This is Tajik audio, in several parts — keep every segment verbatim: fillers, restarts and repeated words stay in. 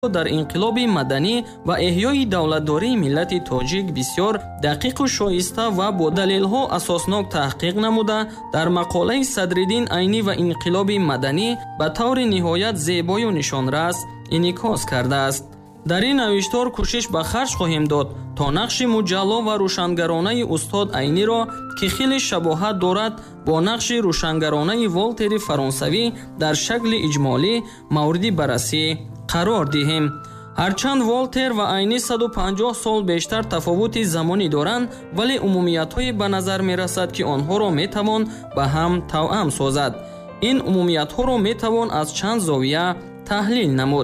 дар инқилоби маданӣ ва эҳёи давлатдории миллати тоҷик бисёр дақиқу шоиста ва бо далелҳо асоснок таҳқиқ намуда, дар мақолаи Садриддин Айнӣ ва инқилоби маданӣ ба таври ниҳоят зебою нишонрас инъикос кардааст. дар ин навиштор кӯшиш ба харҷ хоҳем дод то нақши муҷалло ва рӯшангаронаи устод Айниро, ки хеле шабоҳат дорад бо нақши рӯшангаронаи Волтери фаронсавӣ, дар шакли иҷмолӣ мавриди баррасӣ қарор диҳем. ҳарчанд Волтер ва Айнӣ саду панҷоҳ сол бештар тафовути замонӣ доранд, вале умумиятҳое ба назар мерасад, ки онҳоро метавон ба ҳам тавъам созад. ин умумиятҳоро метавон аз чанд зовия таҳлил намуд.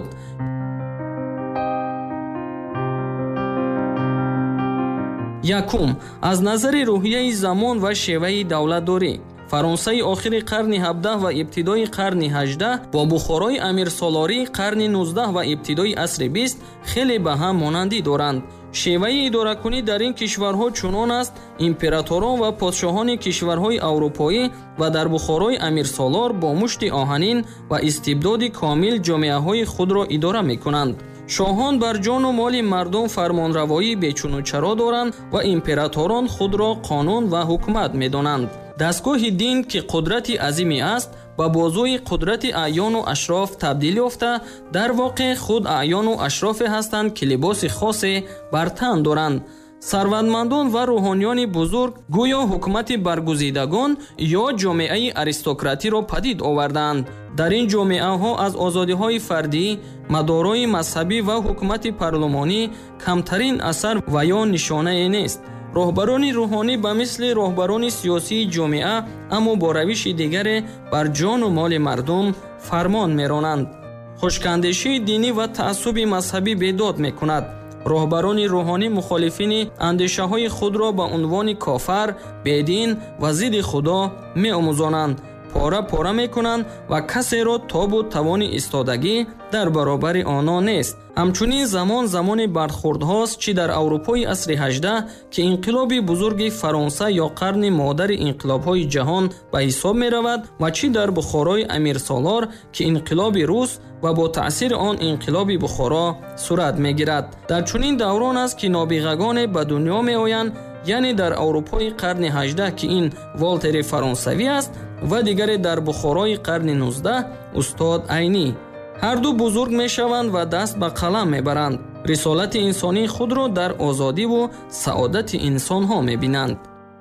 якум, аз назари рӯҳияи замон ва шеваи давлатдорӣ. фаронсаи охири қарни ҳабдаҳ ва ибтидои қарни ҳаждаҳ бо Бухорои амирсолории қарни нуздаҳ ва ибтидои асри бист хеле ба ҳам монандӣ доранд. шеваи идоракунӣ дар ин кишварҳо чунон аст: императорон ва подшоҳони кишварҳои аврупоӣ ва дар Бухорои амирсолор бо мушти оҳанин ва истибдоди комил ҷомеаҳои худро идора мекунанд. шоҳон бар ҷону моли мардум фармонравоӣ бечунучаро доранд ва императорон худро қонун ва ҳукумат медонанд. дастгоҳи дин, ки қудрати азиме аст, ба бозӯи қудрати аъёну ашроф табдил ёфта, дар воқеъ худ аъёну ашрофе ҳастанд, ки либоси хосе бар тан доранд. сарватмандон ва рӯҳониёни бузург гӯё ҳукумати баргузидагон ё ҷомеаи аристократиро падид овардаанд. дар ин ҷомеаҳо аз озодиҳои фардӣ, мадорои мазҳабӣ ва ҳукумати парлумонӣ камтарин асар ва ё нишонае нест. роҳбарони рӯҳонӣ ба мисли роҳбарони сиёсии ҷомеа, аммо бо равиши дигаре бар ҷону моли мардум фармон меронанд. хушкандешии динӣ ва таассуби мазҳабӣ бедод мекунад. роҳбарони рӯҳонӣ мухолифини андешаҳои худро ба унвони кофар, бедин ва зидди худо меомӯзонанд, пора пора мекунанд ва касеро тобу тавони истодагӣ дар баробари онҳо нест. ҳамчунин замон замони бардхӯрдҳост, чӣ дар Аврупои асри ҳаждаҳ, ки инқилоби бузурги Фаронса ё қарни модари инқилобҳои ҷаҳон ба ҳисоб меравад, ва чӣ дар Бухорои амирсолор, ки инқилоби рус ва бо таъсири он инқилоби Бухоро сурат мегирад. дар чунин даврон аст, ки нобиғагоне ба дунё меоянд, яъне дар Аврупои қарни ҳаждаҳ, ки ин Волтери фаронсавӣ аст, ва дигаре дар Бухорои қарни нуздаҳ устод Айнӣ. ҳарду бузург мешаванд ва даст ба қалам мебаранд. рисолати инсонии худро дар озодиву саодати инсонҳо мебинанд.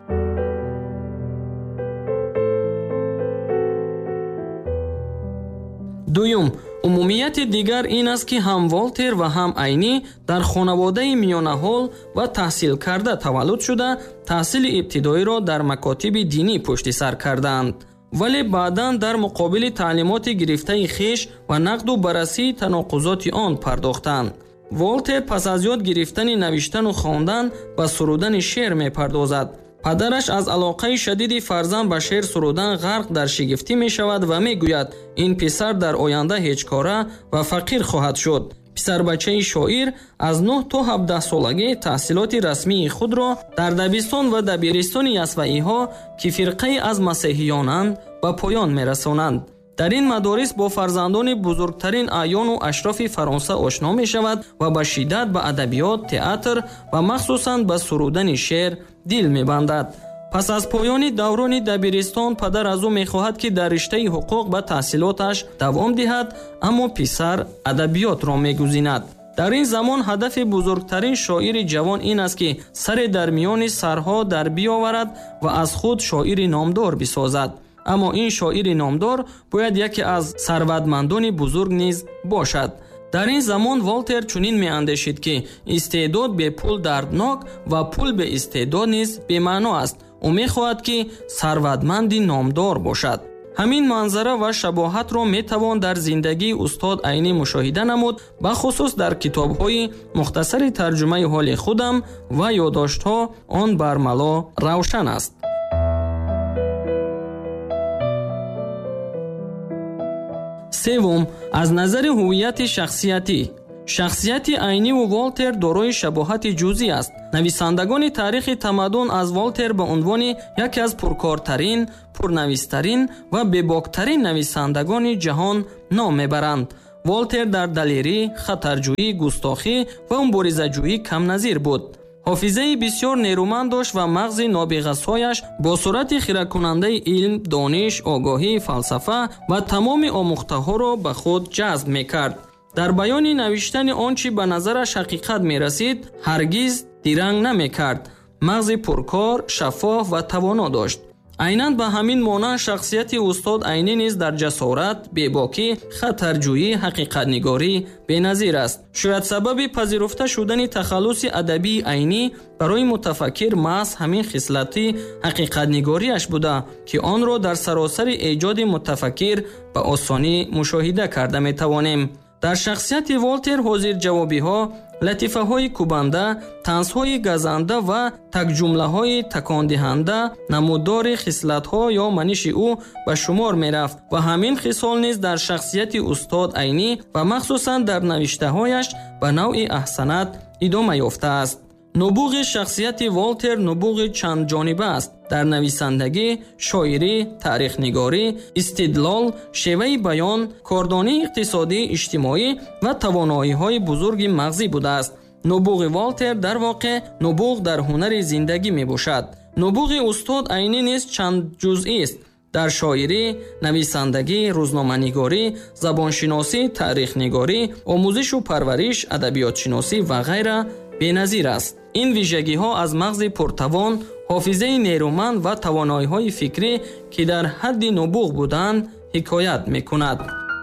дуюм, умумияти дигар ин аст, ки ҳам Волтер ва ҳам Айнӣ дар хонаводаи миёнаҳол ва таҳсилкарда таваллуд шуда, таҳсили ибтидоиро дар макотиби динӣ пуштисар кардаанд. вале баъдан дар муқобили таълимоти гирифтаи хеш ва нақду баррасии таноқузоти он пардохтанд. Волтер пас аз ёд гирифтани навиштану хондан ба сурудани шеър мепардозад. падараш аз алоқаи шадиди фарзанд ба шеър сурудан ғарқ дар шигифтӣ мешавад ва мегӯяд, ин писар дар оянда ҳечкора ва фақир хоҳад шуд. писарбачаи шоир аз нӯҳ то ҳабдаҳ солагӣ таҳсилоти расмии худро дар дабистон ва дабиристони ясваиҳо, ки фирқаи аз масеҳиёнанд, ба поён мерасонанд. дар ин мадорис бо фарзандони бузургтарин аъёну ашрофи Фаронса ошно мешавад ва ба шиддат ба адабиёт, театр ва махсусан ба сурудани шеър дил мебандад. пас аз поёни даврони дабиристон, падар аз ӯ мехоҳад, ки дар риштаи ҳуқуқ ба таҳсилоташ давом диҳад, аммо писар адабиётро мегузинад. дар ин замон ҳадафи бузургтарин шоири ҷавон ин аст, ки саре дар миёни сарҳо дар биёварад ва аз худ шоири номдор бисозад. аммо ин шоири номдор бояд яке аз сарватмандони бузург низ бошад. дар ин замон Волтер чунин меандешид, ки истеъдод бе пул дарднок ва пул бе истеъдод низ бемаъно аст. ӯ мехоҳад, ки сарватманди номдор бошад. ҳамин манзара ва шабоҳатро метавон дар зиндагии устод Айнӣ мушоҳида намуд, бахусус дар китобҳои мухтасари тарҷумаи ҳоли худам ва ёддоштҳо он бармало равшан аст. севум, аз назари ҳуввияти шахсиятӣ. шахсияти Айниву Волтер дорои шабоҳати ҷузъӣ аст. нависандагони таърихи тамаддун аз Волтер ба унвони яке аз пуркортарин, пурнавистарин ва бебоктарин нависандагони ҷаҳон ном мебаранд. волтер дар далерӣ, хатарҷӯӣ, густохӣ ва муборизаҷӯӣ камназир буд. ҳофизаи бисёр нерӯманд дошт ва мағзи нобиғасҳояш бо сурати хиrakунандаи илм, дониш, огоҳӣ, фалсафа ва тамоми омӯхтаҳоро ба худ ҷазб мекард. дар баёни навиштани он чӣ ба назараш ҳақиқат мерасид, ҳаргиз диранг намекард. мағзи пуркор, шаффоф ва тавоно дошт. айнан ба ҳамин монанд шахсияти устод Айнӣ низ дар ҷасорат, бебокӣ, хатарҷӯӣ, ҳақиқатнигорӣ беназир аст. шояд сабаби пазируфта шудани тахаллуси адабии Айнӣ барои мутафаккир маҳз ҳамин хислати ҳақиқатнигориаш буда, ки онро дар саросари эҷоди мутафаккир ба осонӣ мушоҳида карда метавонем. дар шахсияти волтер ҳозирҷавобиҳо, латифаҳои кӯбанда, танзҳои газанда ва такҷумлаҳои такондиҳанда намуддори хислатҳо ё маниши ӯ ба шумор мерафт ва ҳамин хисол низ дар шахсияти устод Айнӣ ва махсусан дар навиштаҳояш ба навъи аҳсанат идома ёфтааст. нубуғи шахсияти волтер нубуғи чандҷониба аст. дар нависандагӣ, шоирӣ, таърихнигорӣ, истидлол, шеваи баён, кордонии иқтисодӣ, иҷтимоӣ ва тавоноиҳои бузурги мағзӣ будааст. нубуғи волтер дар воқеъ нубуғ дар ҳунари зиндагӣ мебошад. нубуғи устод Айнӣ низ чандҷузъист. дар шоирӣ, нависандагӣ, рӯзноманигорӣ, забоншиносӣ, таърихнигорӣ, омӯзишу парвариш, адабиётшиносӣ ва ғайра беназир аст. ин вижагиҳо аз мағзи пуртавон, ҳофизаи нерӯманд ва тавоноиҳои фикрӣ, ки дар ҳадди нубуғ буданд, ҳикоят мекунад.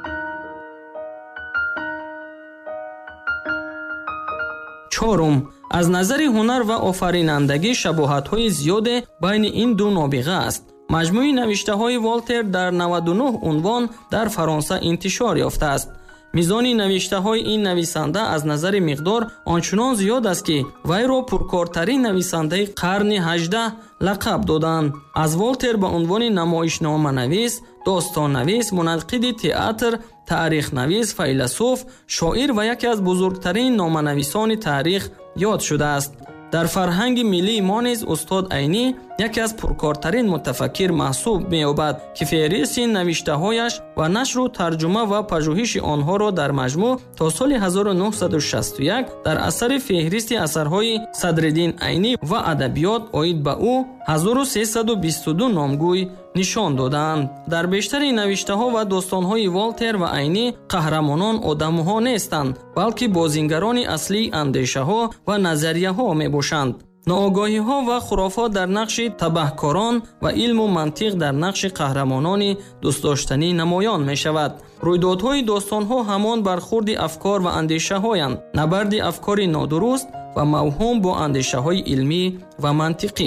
чорум. аз назари ҳунар ва офаринандагӣ шабоҳатҳои зиёде байни ин ду нобиға аст. маҷмӯи навиштаҳои волтер дар наваду нӯҳ унвон дар Фаронса интишор ёфтааст. мизони навиштаҳои ин нависанда аз назари миқдор ончунон зиёд аст, ки вайро пуркортарин нависандаи қарни ҳаждаҳ лақаб доданд. аз волтер ба унвони намоишноманавис, достоннавис, мунаққиди театр, таърихнавис, файласуф, шоир ва яке аз бузургтарин номанависони таърих ёд шудааст. дар фарҳанги миллии мо низ устод Айнӣ яке аз пуркортарин мутафаккир маҳсуб меёбад, ки феҳристи навиштаҳояш ва нашру тарҷума ва пажӯҳиши онҳоро дар маҷмӯъ то соли ҳазору нуҳсаду шасту як дар асари феҳристи асарҳои Садриддин Айнӣ ва адабиёт оид ба ӯ ҳазору сесаду бисту ду номгӯй нишон доданд. дар бештари навиштаҳо ва достонҳои волтер ва Айнӣ қаҳрамонон одамҳо нестанд, балки бозингарони аслии андешаҳо ва назарияҳо мебошанд. ноогоҳиҳо ва хурофот дар нақши табаҳкорон ва илму мантиқ дар нақши қаҳрамонони дӯстдоштанӣ намоён мешавад. рӯйдодҳои достонҳо ҳамон бархурди афкор ва андешаҳоянд, набарди афкори нодуруст ва мавҳум бо андешаҳои илмӣ ва мантиқӣ.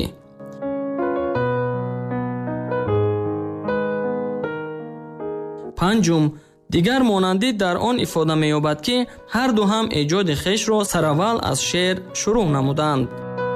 панҷум. дигар монандӣ дар он ифода меёбад, ки ҳар ду ҳам эҷоди хешро сараввал аз шеър шурӯъ намуданд.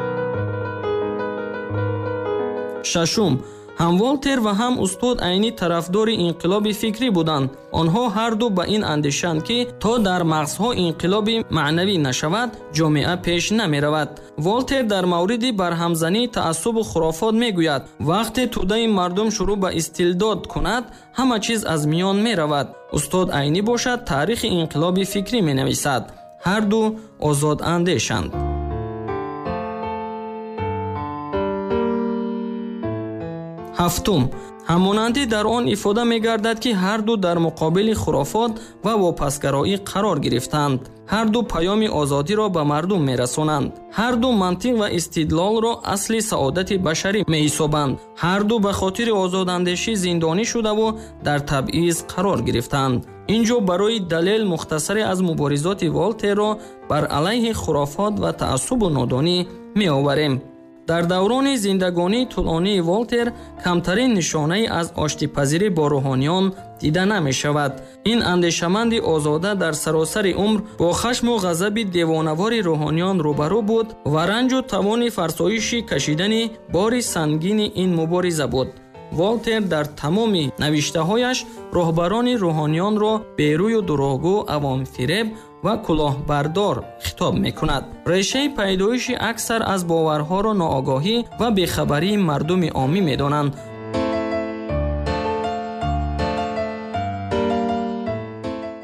шашум. ҳам волтер ва ҳам устод Айнӣ тарафдори инқилоби фикрӣ буданд. онҳо ҳар ду ба ин андешанд, ки то дар мағзҳо инқилоби маънавӣ нашавад, ҷомеа пеш намеравад. волтер дар мавриди барҳамзании таассубу хурофот мегӯяд, вақте тӯдаи мардум шурӯъ ба истилдод кунад, ҳама чиз аз миён меравад. устод Айнӣ бошад, таърихи инқилоби фикрӣ менависад. ҳар ду озодандешанд. ҳафтум. ҳамонандӣ дар он ифода мегардад, ки ҳар ду дар муқобили хурофот ва вопасгароӣ қарор гирифтанд. ҳар ду паёми озодиро ба мардум мерасонанд. ҳар ду мантиқ ва истидлолро асли саодати башарӣ меҳисобанд. ҳар ду ба хотири озодандешӣ зиндонӣ шудаву дар табъиз қарор гирифтанд. ин ҷо барои далел мухтасаре аз муборизоти волтерро бар алайҳи хурофот ва таассубу нодонӣ меоварем. дар даврони зиндагонии тӯлонии волтер камтарин нишонае аз оштипазирӣ бо рӯҳониён дида намешавад. ин андешаманди озода дар саросари умр бо хашму ғазаби девонавори рӯҳониён рӯбарӯ буд ва ранҷу тавони фарсоиши кашидани бори сангини ин мубориза буд. волтер дар тамоми навиштаҳояш роҳбарони рӯҳониёнро берӯю дурӯғгӯ, авомфиреб ва кӯлоҳбардор хитоб мекунад. решаи пайдоиши аксар аз боварҳоро ноогоҳӣ ва бехабарии мардуми омӣ медонанд.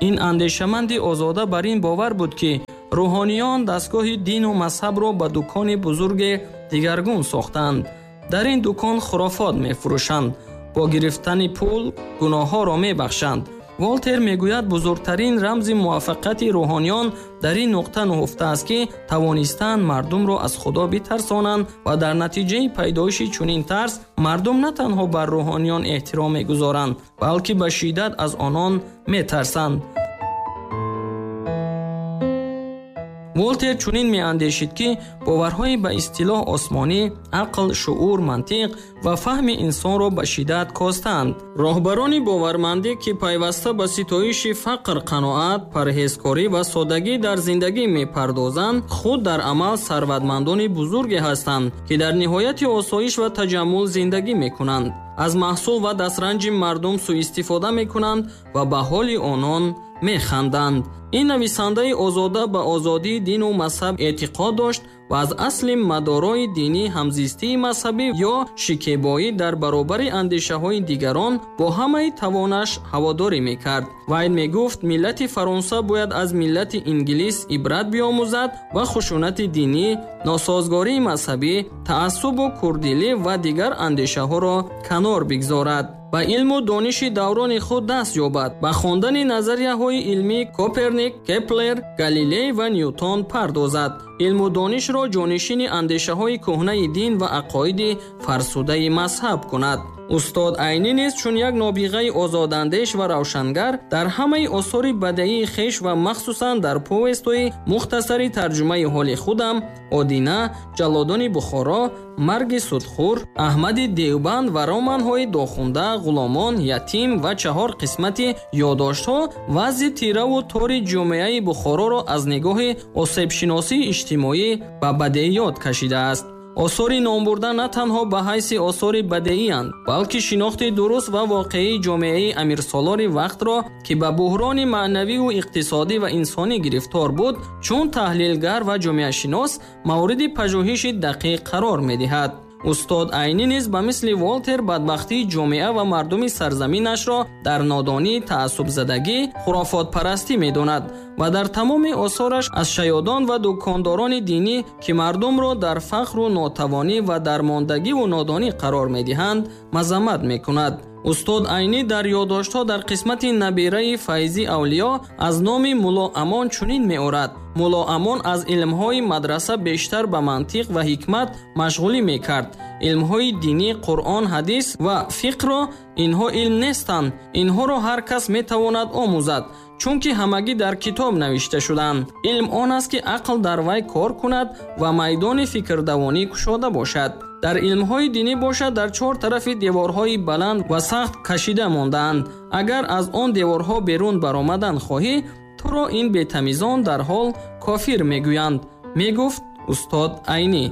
ин андешаманди озода бар ин бовар буд ки рӯҳониён дастгоҳи дину мазҳабро ба дукони бузурги дигаргун сохтанд. дар ин дукон хурофот мефурӯшанд, бо гирифтани пул гуноҳҳоро мебахшанд. Волтер мегӯяд бузургтарин рамзи муваффақияти рӯҳониён дар ин нуқта нуҳуфтааст ки тавонистанд мардумро аз худо битарсонанд ва дар натиҷаи пайдоиши чунин тарс мардум на танҳо бар рӯҳониён эҳтиром мегузоранд, балки ба шиддат аз онон метарсанд. волтер чунин меандешид ки боварҳои ба истилоҳ осмонӣ ақл, шуъур, мантиқ ва фаҳми инсонро ба шиддат костанд. роҳбарони бовармандӣ ки пайваста ба ситоиши фақр, қаноат, парҳезкорӣ ва соддагӣ дар зиндагӣ мепардозанд, худ дар амал сарватмандони бузурге ҳастанд ки дар ниҳояти осоиш ва таҷаммул зиндагӣ мекунанд. аз маҳсул ва дастранҷи мардум суистифода мекунанд ва ба ҳоли онон механданд. ин нависандаи озода ба озодии дину мазҳаб эътиқод дошт ва аз асли мадорои динӣ ҳамзистии мазҳабӣ ё шикебоӣ дар баробари андешаҳои дигарон бо ҳамаи тавонаш ҳаводорӣ мекард. вай мегуфт миллати фаронса бояд аз миллати инглис ибрат биомӯзад ва хушунати динӣ, носозгории мазҳабӣ, таассубу курдилӣ ва дигар андешаҳоро канор бигзорад. ба илму дониши даврони худ даст ёбад. ба хондани назарияҳои илмии Коперник, Кеплер, Галилей ва Ньютон пардозад. илму донишро ҷонишини андешаҳои кӯҳнаи дин ва ақоиди фарсудаи мазҳаб кунад. устод Айнӣ низ чун як нобиғаи озодандеш ва равшангар дар ҳамаи осори бадеии хеш ва махсусан дар повестои мухтасари тарҷумаи ҳоли худам, Одина, Ҷаллодони Бухоро, Марги Судхур, Аҳмади Девбанд ва романҳои Дохунда, Ғуломон, Ятим ва чаҳор қисмати ёддоштҳо вазъи тираву тори ҷомеаи Бухороро аз нигоҳи осебшиносии иҷтимоӣ ба бадеиёт кашидааст. осори номбурда на танҳо ба ҳайси осори бадеиянд, балки шинохти дуруст ва воқеии ҷомеаи амирсолори вақтро, ки ба буҳрони маънавию иқтисодӣ ва инсонӣ гирифтор буд, чун таҳлилгар ва ҷомеашинос мавриди пажӯҳиши дақиқ қарор медиҳад. устод Айнӣ низ ба мисли Волтер бадбахтии ҷомеа ва мардуми сарзаминашро дар нодонӣ, таассубзадагӣ, хурофотпарастӣ медонад ва дар тамоми осораш аз шаёдон ва дукондорони динӣ, ки мардумро дар фақру нотавонӣ ва дармондагиву нодонӣ қарор медиҳанд, мазаммат мекунад. устод Айнӣ дар ёддоштҳо дар қисмати набираи файзи авлиё аз номи Мулло Амон чунин меорад: Мулло Амон аз илмҳои мадраса бештар ба мантиқ ва ҳикмат машғулӣ мекард. илмҳои динӣ, Қуръон, ҳадис ва фиқҳро инҳо илм нестанд. инҳоро ҳар кас метавонад омӯзад, чунки ҳамагӣ дар китоб навишта шуданд. илм он аст ки ақл дар вай кор кунад ва майдони фикрдавонӣ кушода бошад. дар илмҳои динӣ бошад дар чор тарафи деворҳои баланд ва сахт кашида мондаанд. агар аз он деворҳо берун баромадан хоҳӣ, туро ин бетамизон дар ҳол кофир мегӯянд, мегуфт устод Айнӣ.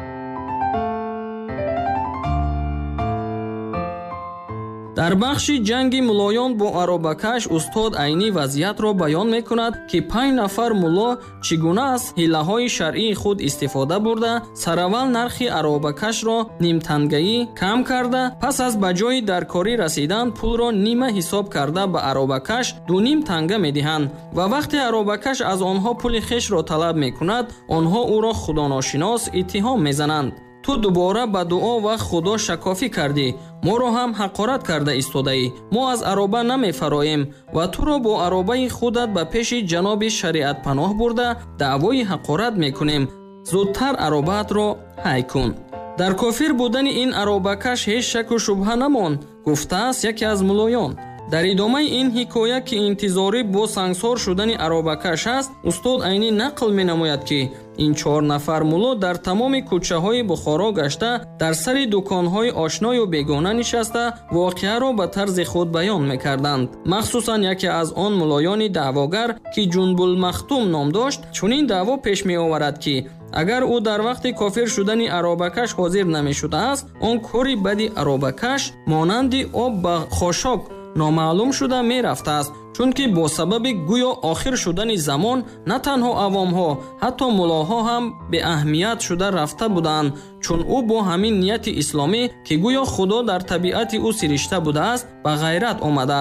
дар бахши ҷанги муллоён бо аробакаш устод Айнӣ вазъиятро баён мекунад, ки панҷ нафар мулло чӣ гуна аз ҳилаҳои шаръии худ истифода бурда, сараввал нархи аробакашро нимтангаӣ кам карда, пас аз ба ҷои даркорӣ расидан пулро нима ҳисоб карда ба аробакаш дуним танга медиҳанд ва вақте аробакаш аз онҳо пули хешро талаб мекунад, онҳо ӯро худоношинос иттиҳом мезананд. ту дубора ба дуо ва худо шакофӣ кардӣ, моро ҳам ҳақорат карда истодаӣ. мо аз ароба намефароем ва туро бо аробаи худат ба пеши ҷаноби шариатпаноҳ бурда даъвои ҳақорат мекунем. зудтар аробаатро ҳай кун. дар кофир будани ин аробакаш ҳеҷ шаку шубҳа намон, гуфтааст яке аз муллоён. дар идомаи ин ҳикоя, ки интизорӣ бо сангсор шудани аробакаш аст, устод Айнӣ нақл менамояд, ки ин чор нафар мулло дар тамоми кӯчаҳои Бухоро гашта, дар сари дуконҳои ошную бегона нишаста, воқеаро ба тарзи худ баён мекарданд. махсусан яке аз он муллоёни даъвогар, ки Ҷунбулмахтум ном дошт, чунин даъво пеш меоварад, ки агар ӯ дар вақти кофир шудани аробакаш ҳозир намешудааст, он кори бади аробакаш монанди об ба хошок номаълум шуда мерафтааст, чунки бо сабаби гӯё охир шудани замон на танҳо авомҳо, ҳатто муллоҳо ҳам беаҳмият шуда рафта буданд, чун ӯ бо ҳамин нияти исломӣ, ки гӯё худо дар табиати ӯ сиришта будааст, ба ғайрат омадааст.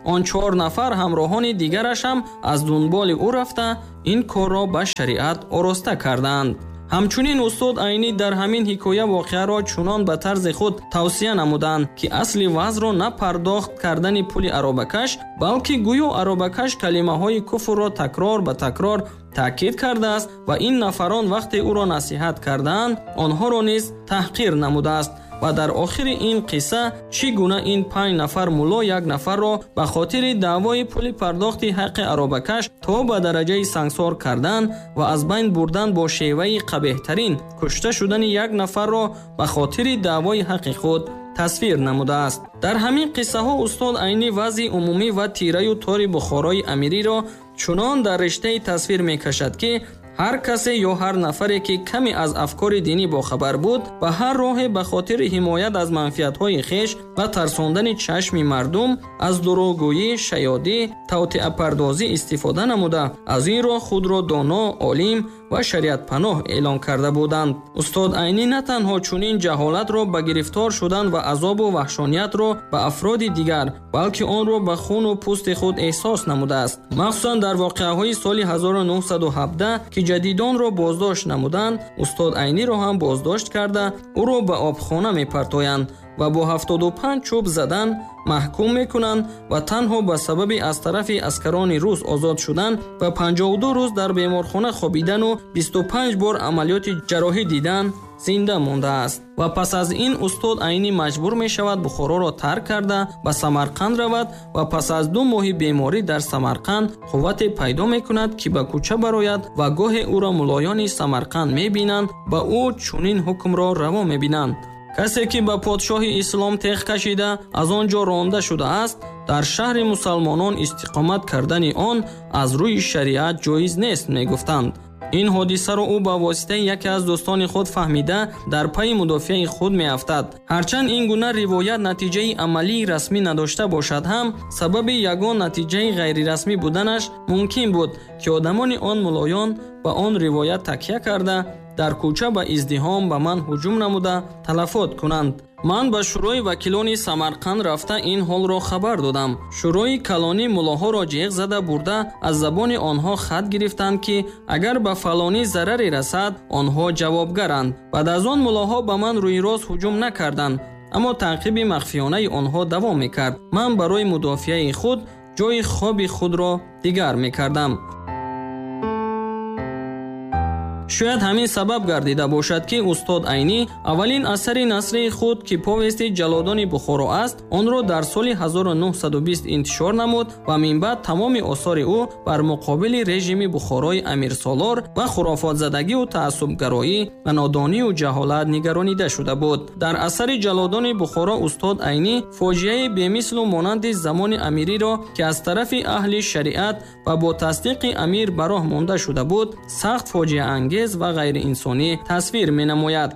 он чор нафар ҳамроҳони дигараш ҳам аз дунболи ӯ рафта ин корро ба шариат ороста карданд. ҳамчунин устод Айнӣ дар ҳамин ҳикоя воқеаро чунон ба тарзи худ тавсия намуданд, ки асли вазро на пардохт кардани пули аробакаш, балки гӯё аробакаш калимаҳои куфрро такрор ба такрор таъкид кардааст ва ин нафарон вақте ӯро насиҳат кардаанд, онҳоро низ таҳқир намудааст. ва дар охири ин қисса чӣ гуна ин панҷ нафар мулло як нафарро ба хотири даъвои пули пардохти ҳаққи аробакаш то ба дараҷаи сангсор кардан ва аз байн бурдан бо шеваи қабеҳтарин кушта шудани як нафарро ба хотири даъвои ҳаққи худ тасвир намудааст. дар ҳамин қиссаҳо устод Айнӣ вазъи умумӣ ва тираю тори Бухорои амириро чунон дар риштаи тасвир мекашад, ки ҳар касе ё ҳар нафаре ки каме аз афкори динӣ бохабар буд, ба ҳар роҳе ба хотири ҳимоят аз манфиатҳои хеш ва тарсондани чашми мардум аз дурӯғгӯӣ, шаёдӣ, тавтиъапардозӣ истифода намуда, аз ин роҳ худро доно, олим ва шариатпаноҳ эълон карда буданд. устод Айнӣ на танҳо чунин ҷаҳолатро ба гирифтор шудан ва азобу ваҳшониятро ба афроди дигар, балки онро ба хуну пӯсти худ эҳсос намудааст. махсусан дар воқеаҳои соли ҳазору нуҳсаду ҳабдаҳ ки ҷадидонро боздошт намуданд, устод Айниро ҳам боздошт карда ӯро ба обхона мепартоянд ва бо ҳафтоду панҷ чӯб задан маҳкум мекунанд ва танҳо ба сабаби аз тарафи аскарони рус озод шудан ва панҷоҳу ду рӯз дар беморхона хобидану бисту панҷ бор амалиёти ҷарроҳӣ дидан зинда мондааст. ва пас аз ин устод Айнӣ маҷбур мешавад Бухороро тарк карда ба Самарқанд равад ва пас аз ду моҳи беморӣ дар Самарқанд қуввате пайдо мекунад, ки ба кӯча барояд ва гоҳе ӯро мулоёни Самарқанд мебинанд ва ӯ чунин ҳукмро раво мебинанд: касе ки ба подшоҳи ислом теғ кашида аз он ҷо ронда шудааст, дар шаҳри мусалмонон истиқомат кардани он аз рӯи шариат ҷоиз нест, мегуфтанд. ин ҳодисаро ӯ ба воситаи яке аз дӯстони худ фаҳмида дар пайи мудофиаи худ меафтад. ҳарчанд ин гуна ривоят натиҷаи амалии расмӣ надошта бошад ҳам, сабаби ягон натиҷаи ғайрирасмӣ буданаш мумкин буд, ки одамони он мулоён ба он ривоят такя карда дар кӯча ба издиҳом ба ман ҳуҷум намуда талафот кунанд. ман ба шӯрои вакилони Самарқанд рафта ин ҳолро хабар додам. шӯрои калонӣ муллоҳоро ҷеғ зада бурда аз забони онҳо хат гирифтанд, ки агар ба фалонӣ зараре расад, онҳо ҷавобгаранд. баъд аз он муллоҳо ба ман рӯйрост ҳуҷум накарданд, аммо таъқиби махфиёнаи онҳо давом мекард. ман барои мудофиаи худ ҷои хоби худро дигар мекардам. шояд ҳамин сабаб гардида бошад, ки устод Айнӣ аввалин асари насрии худ, ки повести ҷалодони Бухоро аст, онро дар соли ҳазору нуҳсаду бист интишор намуд ва минбаъд тамоми осори ӯ бар муқобили режими Бухорои Амирсолор ва хурофотзадагию таассубгароӣ ва нодонию ҷаҳолат нигаронида шуда буд. дар асари ҷалодони Бухоро устод Айнӣ фоҷиаи бемислу монанди замони амириро, ки аз тарафи аҳли шариат ва бо тасдиқи амир ба роҳ монда шуда буд, сахт фоҷиаангез ва ғайриинсонӣ тасвир менамояд.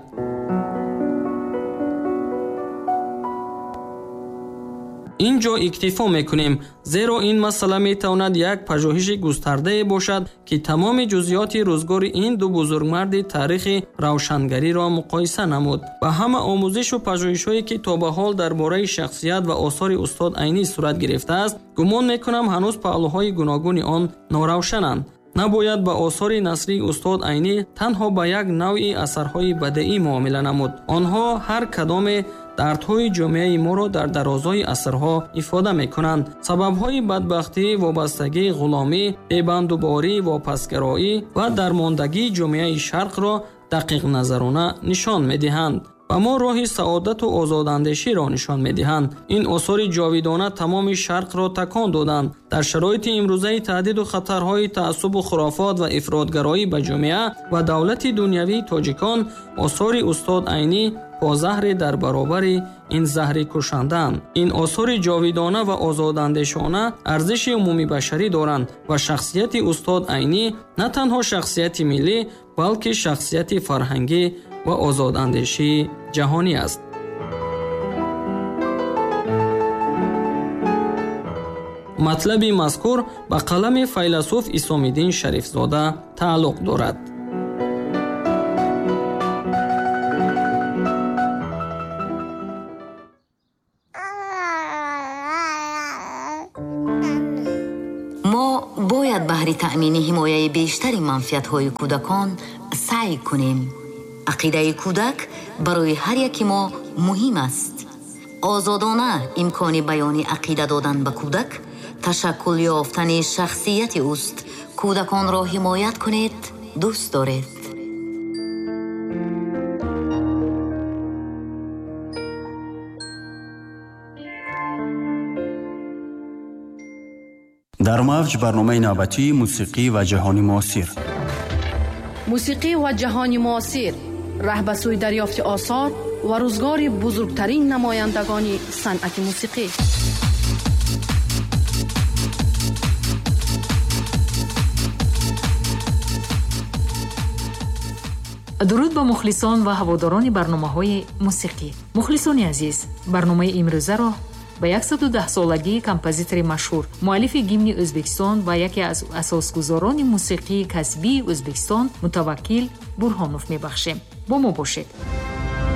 ин ҷо иктифо мекунем, зеро ин масъала метавонад як пажӯҳиши густардае бошад, ки тамоми ҷузъиёти рӯзгори ин ду бузургмарди таърихи равшангариро муқоиса намуд. ба ҳама омӯзишу пажӯҳишҳое ки то ба ҳол дар бораи шахсият ва осори устод Айнӣ сурат гирифтааст, гумон мекунам ҳанӯз паҳлӯҳои гуногуни он норавшананд. набояд ба осори насрии устод Айнӣ танҳо ба як навъи асарҳои бадеӣ муомила намуд. онҳо ҳар кадоме дардҳои ҷомеаи моро дар дарозои асрҳо ифода мекунанд. сабабҳои бадбахтӣ, вобастагӣ, ғуломӣ, бебандуборӣ, вопасгароӣ ва дармондагии ҷомеаи шарқро дақиқназарона нишон медиҳанд. ба мо роҳи саодату озодандеширо нишон медиҳанд. ин осори ҷовидона тамоми шарқро такон доданд. дар шароити имрӯзаи таҳдиду хатарҳои таассубу хурофот ва ифротгароӣ ба ҷомеа ва давлати дунявии тоҷикон, осори устод Айнӣ позаҳре дар баробари ин заҳри кушандаанд. ин осори ҷовидона ва озодандешона арзиши умумибашарӣ доранд ва шахсияти устод Айнӣ на танҳо шахсияти миллӣ, балки шахсияти фарҳангӣ ва озодандешии ҷаҳонӣ аст. матлаби мазкур ба қалами файласуф Исомиддин Шарифзода тааллуқ дорад. барои таъмини ҳимояи бештари манфиатҳои кӯдакон саъй кунем. ақидаи кӯдак барои ҳар яки мо муҳим аст. озодона имкони баёни ақида додан ба кӯдак ташаккул ёфтани шахсияти уст. кӯдаконро ҳимоят кунед, дӯст доред. дар мавҷ барномаи навбатии мусиқӣ ва ҷаҳони муосир. мусиқӣ ва ҷаҳони муосир раҳ ба сӯи дарёфти осор ва рӯзгори бузургтарин намояндагони санъати мусиқӣ. дуруд ба мухлисон ва ҳаводорони барномаҳои мусиқӣ. мухлисони азиз, барномаи имрӯзаро ба яксаду даҳ солагии композитори машҳур, муаллифи гимни O'zbekiston ва яке аз асосгузорони мусиқии касбии O'zbekiston Мутаваккил Бурҳонов мебахшем. бо мо бошед.